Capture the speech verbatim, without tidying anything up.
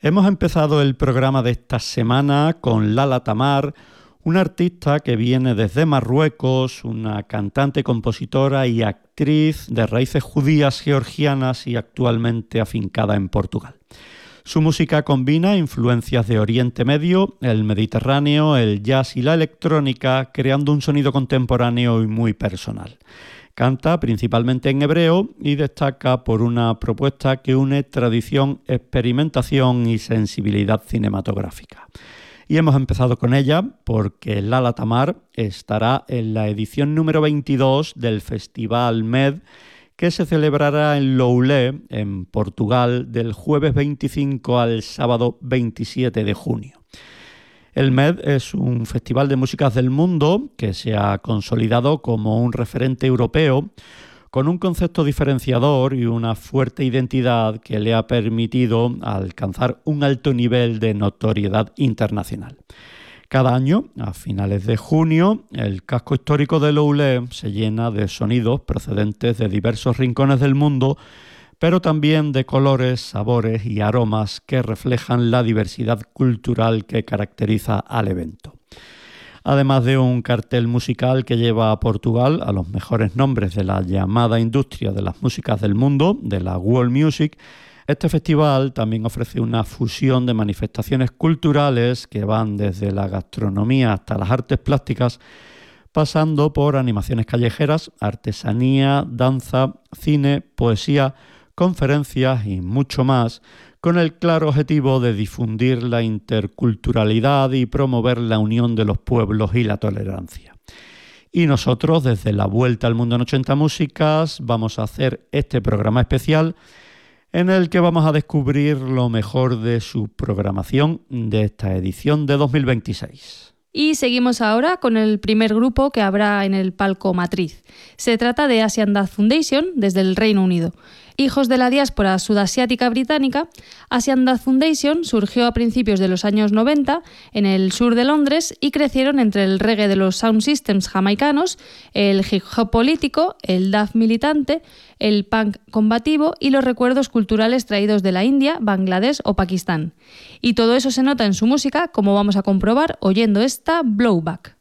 Hemos empezado el programa de esta semana con Lala Tamar, una artista que viene desde Marruecos, una cantante, compositora y actriz de raíces judías georgianas y actualmente afincada en Portugal. Su música combina influencias de Oriente Medio, el Mediterráneo, el jazz y la electrónica, creando un sonido contemporáneo y muy personal. Canta principalmente en hebreo y destaca por una propuesta que une tradición, experimentación y sensibilidad cinematográfica. Y hemos empezado con ella porque Lala Tamar estará en la edición número veintidós del Festival M E D, que se celebrará en Loulé, en Portugal, del jueves veinticinco al sábado veintisiete de junio. El M E D es un festival de músicas del mundo que se ha consolidado como un referente europeo con un concepto diferenciador y una fuerte identidad que le ha permitido alcanzar un alto nivel de notoriedad internacional. Cada año, a finales de junio, el casco histórico de Loulé se llena de sonidos procedentes de diversos rincones del mundo, pero también de colores, sabores y aromas que reflejan la diversidad cultural que caracteriza al evento. Además de un cartel musical que lleva a Portugal a los mejores nombres de la llamada industria de las músicas del mundo, de la world music, este festival también ofrece una fusión de manifestaciones culturales que van desde la gastronomía hasta las artes plásticas, pasando por animaciones callejeras, artesanía, danza, cine, poesía, conferencias y mucho más, con el claro objetivo de difundir la interculturalidad y promover la unión de los pueblos y la tolerancia. Y nosotros, desde la Vuelta al Mundo en ochenta Músicas, vamos a hacer este programa especial en el que vamos a descubrir lo mejor de su programación de esta edición de dos mil veintiséis. Y seguimos ahora con el primer grupo que habrá en el palco matriz. Se trata de Asian Dance Foundation, desde el Reino Unido. Hijos de la diáspora sudasiática británica, Asian Dance Foundation surgió a principios de los años noventa en el sur de Londres y crecieron entre el reggae de los sound systems jamaicanos, el hip hop político, el dub militante, el punk combativo y los recuerdos culturales traídos de la India, Bangladesh o Pakistán. Y todo eso se nota en su música, como vamos a comprobar oyendo esta Blowback.